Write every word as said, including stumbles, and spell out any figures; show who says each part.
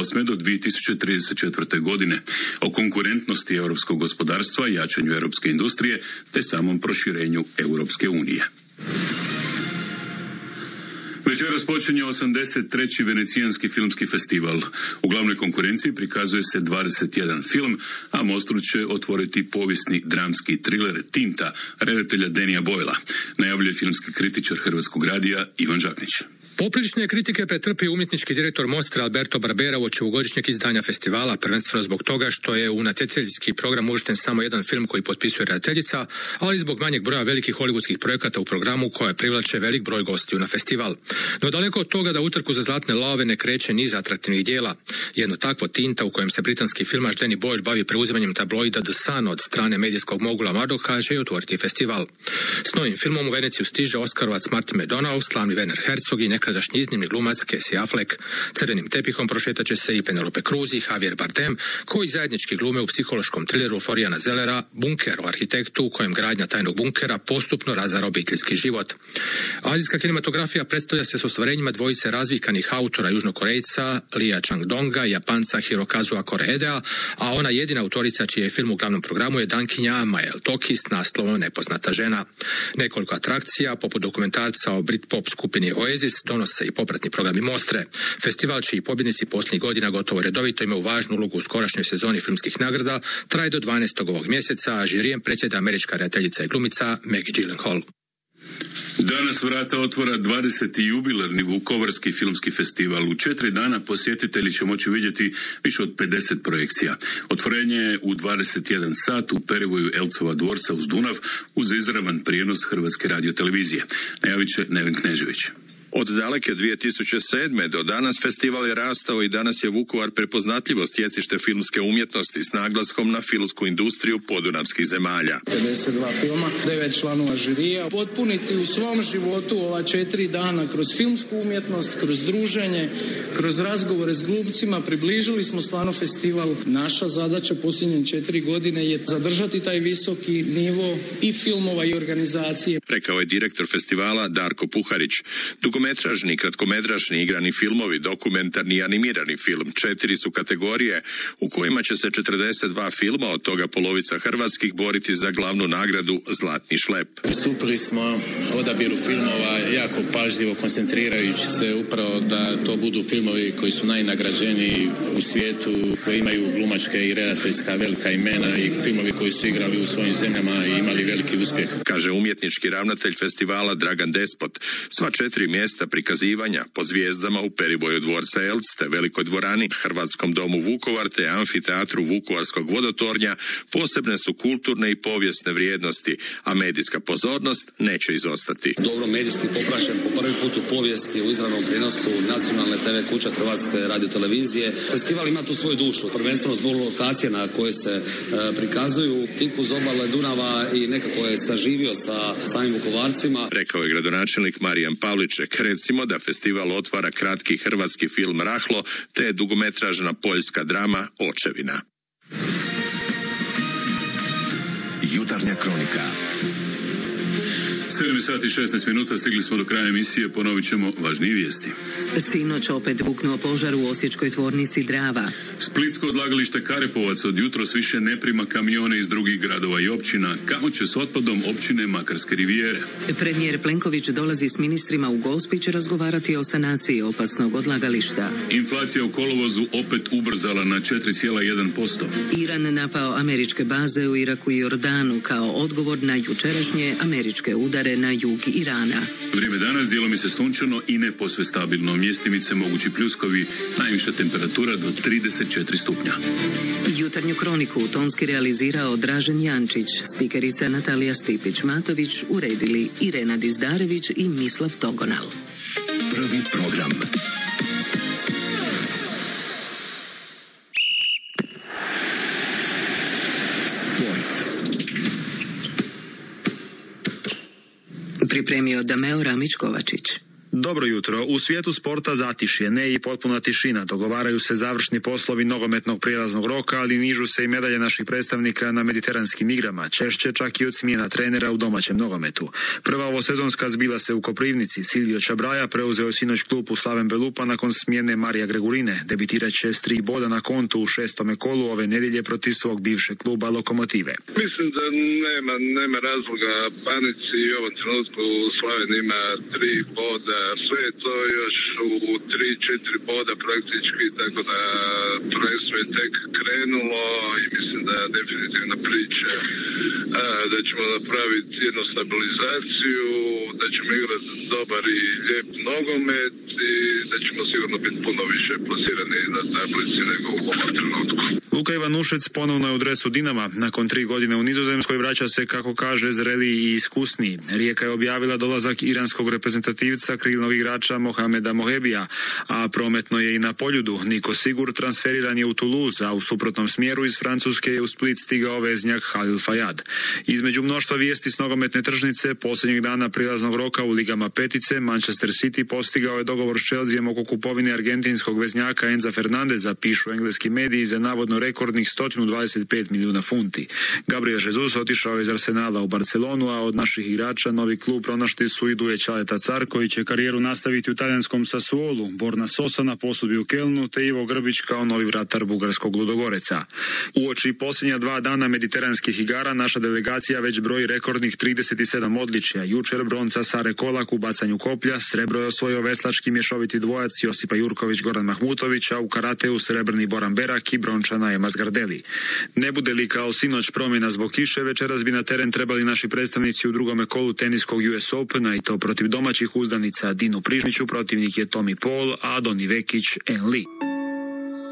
Speaker 1: osme do dvije tisuće trideset četvrte. godine, o konkurentnosti europskog gospodarstva, jačanju europske industrije te samom proširenju Europske unije. Večeras počinje osamdeset treći Venecijanski filmski festival. U glavnoj konkurenciji prikazuje se dvadeset jedan film, a Mostru će otvoriti povijesni dramski triler Tinta, redatelja Dannya Boylea, najavljuje filmski kritičar Hrvatskog radija Ivan Žaknić.
Speaker 2: Poprilične kritike pretrpio umjetnički direktor Mostre Alberto Barbera uoči ovogodišnjeg izdanja festivala, prvenstveno zbog toga što je u natjecateljski program uvršten samo jedan film koji potpisuje redateljica, ali zbog manjeg broja velikih hollywoodskih projekata u programu koje privlače velik broj gostiju na festival. No daleko od toga da utrku za zlatne lave ne kreće niz atraktivnih dijela. Jedno takvo Tinta u kojem se britanski filmaš Danny Boyle bavi preuzimanjem tabloida The Sun od strane medijskog mogula Murdocha će i otvoriti festival. S novim filmom u Veneciju stiže Oskarovac Martin McDonagh, slavni Werner Herzog i nekadašnji iznimni glumac Casey Affleck. Crvenim tepihom prošetat će se i Penelope Cruz i Javier Bardem, koji zajednički glume u psihološkom trileru Floriana Zellera Bunker o arhitektu u kojem gradnja tajnog bunkera postupno razara obiteljski život. Azijska kinematografija predstavlja se s ostvarenjima dvojice razvikanih autora Južnokorejca Lia Chang-donga i Japanca Hirokazua Koreedea, a ona jedina autorica čiji je film u glavnom programu je dankinja Mael Toki s naslovom Nepoznata žena. Nekoliko atrakcija, poput dokumentarca o Britpop skupini Oasis, donose i popratni programi Mostre. Festival čiji pobjednici posljednjih godina gotovo redovito imaju važnu ulogu u skorašnjoj sezoni filmskih nagrada traje do dvanaestog ovog mjeseca, a žirijem predsjeda američka redateljica i glumica Maggie Gyllenhaal.
Speaker 1: Danas vrata otvara dvadeseti jubilarni Vukovarski filmski festival. U četiri dana posjetitelji će moći vidjeti više od pedeset projekcija. Otvorenje je u dvadeset jedan sat u perivoju Elcova dvorca uz Dunav uz izravan prijenos Hrvatske radiotelevizije. Najavit će Nevin Knežević.
Speaker 3: Od daleke dvije tisuće sedme. do danas festival je rastao i danas je Vukovar prepoznatljivo sjecište filmske umjetnosti s naglaskom na filmsku industriju podunavskih zemalja.
Speaker 4: pedeset dva filma, devet članova žirija. Potpuniti u svom životu ova četiri dana kroz filmsku umjetnost, kroz druženje, kroz razgovore s glumcima, približili smo stvarno festival. Naša zadaća posljednje četiri godine je zadržati taj visoki nivo i filmova i organizacije.
Speaker 3: Rekao je direktor festivala Darko Puharić. Dugometražni, kratkometražni, igrani filmovi, dokumentarni i animirani film. Četiri su kategorije u kojima će se četrdeset dva filma, od toga polovica hrvatskih, boriti za glavnu nagradu Zlatni šlep.
Speaker 5: Pristupili smo odabiru filmova jako pažljivo, koncentrirajući se upravo da to budu filmovi koji su najnagrađeniji u svijetu, koji imaju glumačke i redateljska velika imena i filmovi koji su igrali u svojim zemljama i imali veliki uspjeh.
Speaker 3: Kaže umjetnički ravnatelj festivala Dragan Despot. Sva četiri mjesta prikazivanja pod zvijezdama u periboju dvorca Elc te Velikoj dvorani, Hrvatskom domu Vukovar te amfiteatru Vukovarskog vodotornja posebne su kulturne i povijesne vrijednosti, a medijska pozornost neće izostati.
Speaker 6: Dobro medijski poprašen po prvi put u povijesti u izravnom prijenosu nacionalne te ve kuća Hrvatske radiotelevizije. Festival ima tu svoju dušu, prvenstveno zbog lokacije na koje se e, prikazuju, tik uz obale Dunava i nekako je saživio sa samim Vukovarcima.
Speaker 3: Rekao je gradonačelnik Marijan Pavliček. Recimo da festival otvara kratki hrvatski film Rahlo te dugometražna poljska drama Očevina.
Speaker 7: Jutarnja kronika.
Speaker 1: sedam sati i šesnaest minuta, stigli smo do kraja emisije, ponovit ćemo važnije vijesti.
Speaker 8: Sinoć opet buknuo požar u osječkoj tvornici Drava.
Speaker 1: Splitsko odlagalište Karepovac od jutros više ne prima kamione iz drugih gradova i općina. Kamo će s otpadom općine Makarske rivijere?
Speaker 8: Premijer Plenković dolazi s ministrima u Gospić razgovarati o sanaciji opasnog odlagališta.
Speaker 1: Inflacija u kolovozu opet ubrzala na četiri zarez jedan posto.
Speaker 8: Iran napao američke baze u Iraku i Jordanu kao odgovor na jučerašnje američke udare na jug Irana.
Speaker 1: Vrijeme danas djelomice sunčano i ne posve stabilno. Mjestimice mogući pljuskovi, najviša temperatura do trideset četiri stupnja.
Speaker 8: Jutarnju kroniku tonski realizirao Dražen Jančić, spikerica Natalija Stipić-Matović, uredili Irena Dizdarević i Mislav Togonal.
Speaker 7: Prvi program.
Speaker 8: Pripremio Dameo Ramić-Kovačić.
Speaker 9: Dobro jutro. U svijetu sporta zatišje, ne i potpuna tišina. Dogovaraju se završni poslovi nogometnog prijelaznog roka, ali nižu se i medalje naših predstavnika na mediteranskim igrama, češće čak i od smjena trenera u domaćem nogometu. Prva ovosezonska zbila se u Koprivnici. Silvio Čabraja preuzeo je sinoć klub u Slaven Belupa nakon smjene Marija Gregurine. Debitirat će s tri boda na kontu u šestome kolu ove nedjelje protiv svog bivšeg kluba Lokomotive.
Speaker 10: Mislim da nema, nema razloga panici i u ovom trenutku Slaven ima tri boda. Sve je to još u tri četiri boda praktički, tako da prvenstvo je tek krenulo i mislim da definitivno priče a, da ćemo napraviti jednu stabilizaciju, da ćemo igrati dobar i lijep nogomet i da ćemo sigurno biti puno više plasirani na tablici nego u ovom trenutku.
Speaker 9: Luka Ivanušec ponovno je u dresu Dinama. Nakon tri godine u Nizozemskoj vraća se, kako kaže, zreliji i iskusniji. Rijeka je objavila dolazak iranskog reprezentativca, krilnog igrača Mohameda Mohebija, a prometno je i na Poljudu. Niko Sigur transferiran je u Toulouse, a u suprotnom smjeru iz Francuske je u Split stigao veznjak Halil Fayad. Između mnoštva vijesti s nogometne tržnice, posljednjeg dana prilaznog roka u ligama petice, Manchester City postigao je dogovor s Chelseaom oko kupovine argentinskog veznjaka Enza Fernandeza, pišu engleski mediji, za navodno rekordnih sto dvadeset pet milijuna funti. Gabriel Jesus otišao je iz Arsenala u Barcelonu, a od naših igrača novi klub pronašli su i Duje Čaleta Car, koji će karijeru nastaviti u talijanskom Sassuolu, Borna Sosa na posudbi u Kelnu, te Ivo Grbić kao novi vratar bugarskog Ludogoreca. Uoči posljednja dva dana mediteranskih igara naša delegacija već broji rekordnih trideset sedam odličja. Jučer bronca Sare Kolak u bacanju koplja, srebro je osvojio veslački mješoviti dvojac Josipa Jurković Goran Mahmutović, a u karateu srebrni Boran Berak i brončana Ema Zgardeli. Ne bude li kao sinoć promjena zbog kiše, večeras bi na teren trebali naši predstavnici u drugome kolu teniskog U S Opena, i to protiv domaćih uzdanica. Dinu Prižmiću protivnik je Tommy Paul, a Doni Vekić En Li.